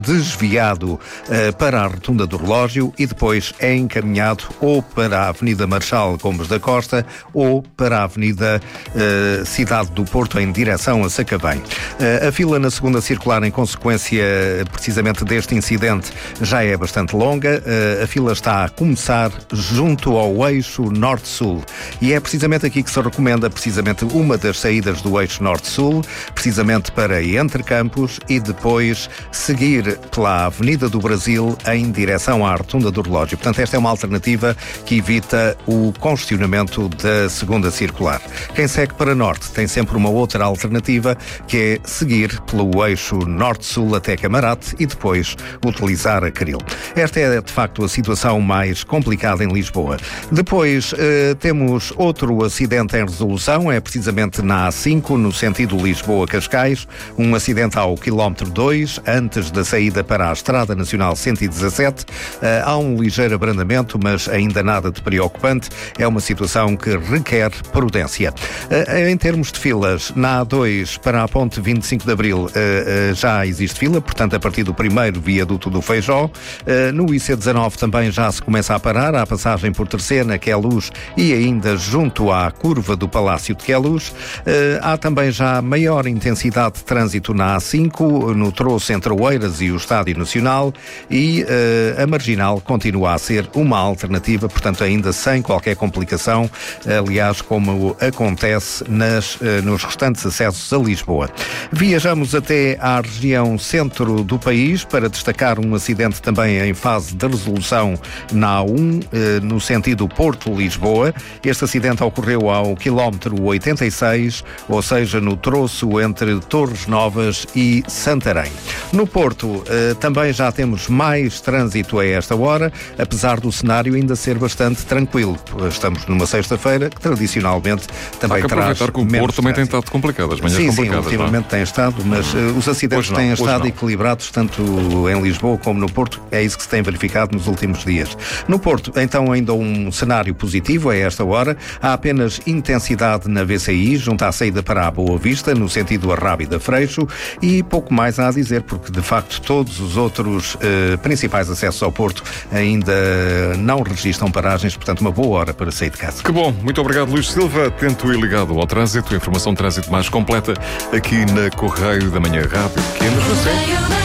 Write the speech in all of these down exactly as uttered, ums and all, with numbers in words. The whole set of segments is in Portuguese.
desviado uh, para a Rotunda do Relógio e depois é encaminhado ou para a Avenida Marechal Gomes da Costa ou para a Avenida uh, Cidade do Porto em direção a Sacavém. Uh, a fila na segunda circular em consequência precisamente deste incidente já é bastante longa. Uh, a fila está a começar junto ao eixo Norte-Sul e é precisamente aqui que se recomenda precisamente uma das saídas do eixo Norte-Sul, precisamente para Entre Campos e depois seguir pela Avenida do Brasil em direção à Rotunda do Relógio. Portanto, esta é uma alternativa que evita o congestionamento da segunda circular. Quem segue para Norte tem sempre uma outra alternativa, que é seguir pelo eixo Norte-Sul até Camarate e depois utilizar a Caril. Esta é, de facto, a situação mais complicada em Lisboa. Depois, eh, temos outro acidente em resolução, é precisamente na A cinco, no sentido Lisboa-Cascais, um acidente ao quilómetro dois, antes da saída para a Estrada Nacional cento e dezassete. Uh, há um ligeiro abrandamento, mas ainda nada de preocupante. É uma situação que requer prudência. Uh, em termos de filas, na A dois para a ponte vinte e cinco de Abril uh, uh, já existe fila, portanto a partir do primeiro viaduto do Feijó. Uh, no I C dezanove também já se começa a parar, à passagem por Terceira, Queluz e ainda junto à curva do Palácio de Queluz. Uh, há também já maior intensidade de trânsito na A cinco, no troço entre Oeiras e o Estádio Nacional, e uh, a Marginal continua a ser uma alternativa, portanto ainda sem qualquer complicação, aliás, como acontece nas, uh, nos restantes acessos a Lisboa. Viajamos até à região centro do país para destacar um acidente também em fase de resolução na A um, uh, no sentido Porto-Lisboa. Este acidente ocorreu ao quilómetro oitenta e seis, ou seja, no troço entre Torres Novas e Santarém. No Porto, uh, também já temos mais trânsito a esta hora, apesar do cenário ainda ser bastante tranquilo. Estamos numa sexta-feira que tradicionalmente também traz menos aproveitar que o Porto também tem estado complicado, as manhãs sim, complicadas. Sim, ultimamente tem estado, mas uh, os acidentes não, têm estado não. equilibrados tanto em Lisboa como no Porto. É isso que se tem verificado nos últimos dias. No Porto, então, ainda um cenário positivo a esta hora. Há apenas intensidade na V C I, junto à saída para a Boa Vista, no sentido Arrábida-Freixo, e pouco mais há a dizer, porque de facto todos os outros uh, principais acessos ao Porto ainda não registram paragens, portanto uma boa hora para sair de casa. Que bom, muito obrigado, Luís Silva. Atento e ligado ao trânsito, informação de trânsito mais completa aqui na Correio da Manhã Rápido, que é mesmo assim.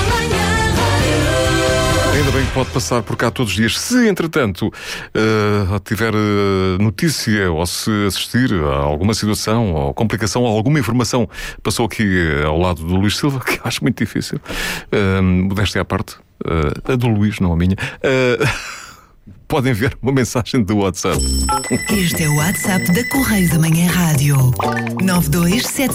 Ainda bem que pode passar por cá todos os dias. Se, entretanto, uh, tiver uh, notícia ou se assistir a alguma situação ou complicação ou alguma informação passou aqui uh, ao lado do Luís Silva, que eu acho muito difícil, uh, modéstia à parte, uh, a do Luís, não a minha, uh, podem ver uma mensagem do WhatsApp. Este é o WhatsApp da Correio da Manhã Rádio. nove dois sete